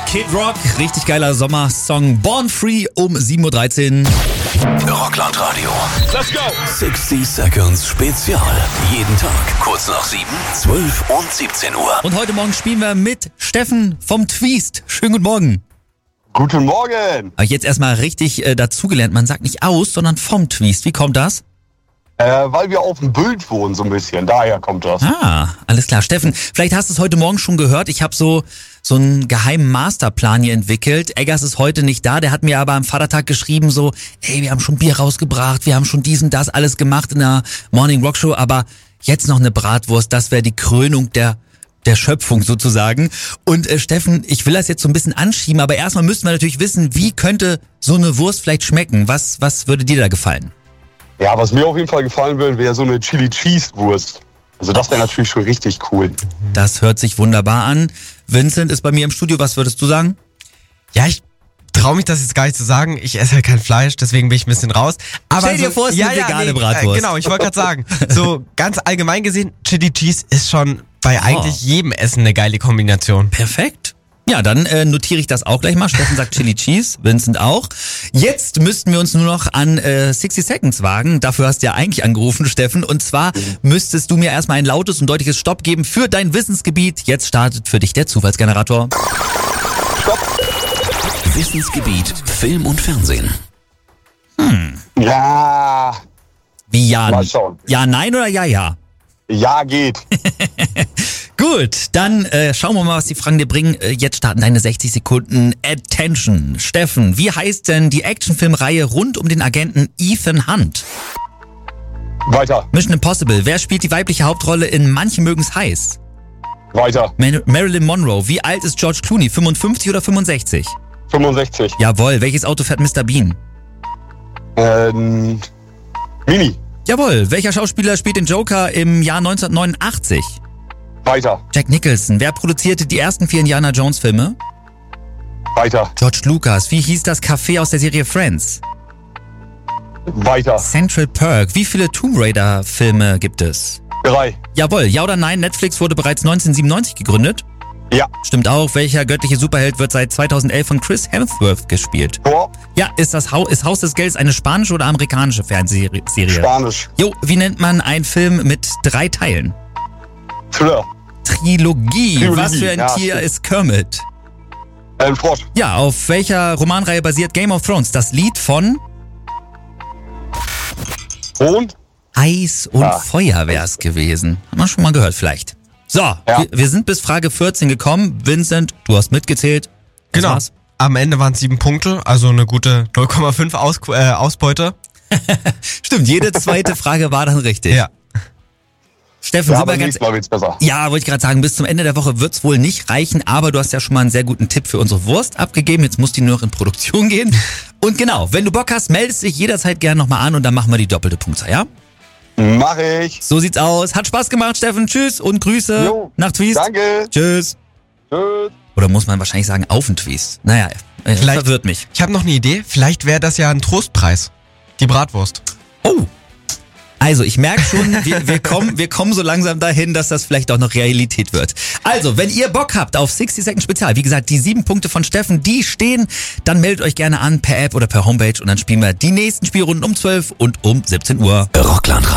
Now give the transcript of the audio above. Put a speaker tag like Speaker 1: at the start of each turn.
Speaker 1: Kid Rock, richtig geiler Sommersong. Born Free um 7.13 Uhr.
Speaker 2: Rockland Radio.
Speaker 3: Let's go!
Speaker 2: 60 Seconds Spezial. Jeden Tag kurz nach 7, 12 und 17 Uhr.
Speaker 1: Und heute Morgen spielen wir mit Steffen vom Twist. Schönen guten Morgen.
Speaker 3: Guten Morgen!
Speaker 1: Habe ich jetzt erstmal richtig dazugelernt. Man sagt nicht aus, sondern vom Twist. Wie kommt das?
Speaker 3: Weil wir auf dem Bild wohnen so ein bisschen. Daher kommt das.
Speaker 1: Ah, alles klar. Steffen, vielleicht hast du es heute Morgen schon gehört. Ich habe so einen geheimen Masterplan hier entwickelt. Eggers ist heute nicht da. Der hat mir aber am Vatertag geschrieben so, hey, wir haben schon Bier rausgebracht, wir haben schon dies und das alles gemacht in der Morning Rock Show, aber jetzt noch eine Bratwurst, das wäre die Krönung der Schöpfung sozusagen. Und Steffen, ich will das jetzt so ein bisschen anschieben, aber erstmal müssten wir natürlich wissen, wie könnte so eine Wurst vielleicht schmecken? Was würde dir da gefallen?
Speaker 3: Ja, was mir auf jeden Fall gefallen würde, wäre so eine Chili-Cheese-Wurst. Also das wäre natürlich schon richtig cool.
Speaker 1: Das hört sich wunderbar an. Vincent ist bei mir im Studio. Was würdest du sagen?
Speaker 4: Ja, ich traue mich das jetzt gar nicht zu sagen. Ich esse halt kein Fleisch, deswegen bin ich ein bisschen raus. Aber
Speaker 1: stell dir vor, es ist eine vegane Bratwurst.
Speaker 4: Genau, ich wollte gerade sagen, so ganz allgemein gesehen, Chili Cheese ist schon bei eigentlich jedem Essen eine geile Kombination.
Speaker 1: Perfekt. Ja, dann notiere ich das auch gleich mal. Steffen sagt Chili Cheese, Vincent auch. Jetzt müssten wir uns nur noch an 60 Seconds wagen. Dafür hast du ja eigentlich angerufen, Steffen. Und zwar müsstest du mir erstmal ein lautes und deutliches Stopp geben für dein Wissensgebiet. Jetzt startet für dich der Zufallsgenerator.
Speaker 3: Stopp!
Speaker 2: Wissensgebiet Film und Fernsehen.
Speaker 3: Ja,
Speaker 1: Wie ja?
Speaker 3: Mal schauen.
Speaker 1: Ja, nein oder ja, ja?
Speaker 3: ja geht.
Speaker 1: Gut, dann schauen wir mal, was die Fragen dir bringen. Jetzt starten deine 60 Sekunden. Attention. Steffen, wie heißt denn die Actionfilmreihe rund um den Agenten Ethan Hunt?
Speaker 3: Weiter,
Speaker 1: Mission Impossible. Wer spielt die weibliche Hauptrolle in Manche mögen's heiß?
Speaker 3: weiter.
Speaker 1: Marilyn Monroe. Wie alt ist George Clooney? 55 oder 65?
Speaker 3: 65.
Speaker 1: Jawohl. Welches Auto fährt Mr. Bean?
Speaker 3: Mini.
Speaker 1: Jawohl. Welcher Schauspieler spielt den Joker im Jahr 1989?
Speaker 3: Weiter,
Speaker 1: Jack Nicholson. Wer produzierte die ersten 4 Indiana Jones Filme?
Speaker 3: weiter,
Speaker 1: George Lucas. Wie hieß das Café aus der Serie Friends?
Speaker 3: weiter.
Speaker 1: Central Perk. Wie viele Tomb Raider Filme gibt es?
Speaker 3: 3.
Speaker 1: Jawohl. Ja oder nein? Netflix wurde bereits 1997 gegründet.
Speaker 3: Ja.
Speaker 1: Stimmt auch. Welcher göttliche Superheld wird seit 2011 von Chris Hemsworth gespielt?
Speaker 3: Tor.
Speaker 1: Ja, ist Haus des Geldes eine spanische oder amerikanische Fernsehserie?
Speaker 3: Spanisch.
Speaker 1: Jo, wie nennt man einen Film mit 3 Teilen?
Speaker 3: Thriller.
Speaker 1: Trilogie. Was für ein
Speaker 3: ja,
Speaker 1: Tier
Speaker 3: stimmt.
Speaker 1: ist Kermit?
Speaker 3: Frosch.
Speaker 1: Ja, auf welcher Romanreihe basiert Game of Thrones? Das Lied von
Speaker 3: Und?
Speaker 1: Eis und
Speaker 3: Ja.
Speaker 1: Feuer wär's gewesen. Haben wir schon mal gehört vielleicht. So, wir sind bis Frage 14 gekommen. Vincent, du hast mitgezählt. Das
Speaker 4: Genau.
Speaker 1: war's.
Speaker 4: Am Ende waren es 7 Punkte, also eine gute 0,5 Ausbeute.
Speaker 1: Stimmt, jede zweite Frage war dann richtig.
Speaker 4: Ja.
Speaker 1: Steffen,
Speaker 3: Ja,
Speaker 1: sind
Speaker 3: aber
Speaker 1: wir ganz...
Speaker 3: nächstes Mal wird's besser.
Speaker 1: Ja, wollte ich gerade sagen, bis zum Ende der Woche wird's wohl nicht reichen, aber du hast ja schon mal einen sehr guten Tipp für unsere Wurst abgegeben. Jetzt muss die nur noch in Produktion gehen. Und genau, wenn du Bock hast, meldest dich jederzeit gerne nochmal an und dann machen wir die doppelte Punktzahl, ja?
Speaker 3: Mach ich.
Speaker 1: So sieht's aus. Hat Spaß gemacht, Steffen. Tschüss und Grüße
Speaker 3: Jo,
Speaker 1: nach Twist.
Speaker 3: danke.
Speaker 1: Tschüss.
Speaker 3: Tschüss.
Speaker 1: Oder muss man wahrscheinlich sagen, auf den Twist? Naja,
Speaker 4: Vielleicht-
Speaker 1: verwirrt mich.
Speaker 4: Ich habe noch eine Idee, vielleicht wäre das ja ein Trostpreis. Die Bratwurst.
Speaker 1: Oh. Also, ich merke schon, wir kommen so langsam dahin, dass das vielleicht auch noch Realität wird. Also, wenn ihr Bock habt auf 60 Second Spezial, wie gesagt, die 7 Punkte von Steffen, die stehen, dann meldet euch gerne an per App oder per Homepage und dann spielen wir die nächsten Spielrunden um 12 und um 17 Uhr.
Speaker 2: Rockland Radio.